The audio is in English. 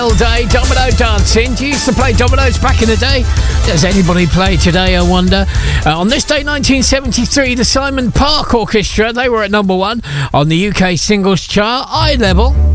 All day, domino dancing. Do you used to play dominoes back in the day? Does anybody play today, I wonder? On this day, 1973, the Simon Park Orchestra, they were at number 1 on the UK singles chart, Eye Level.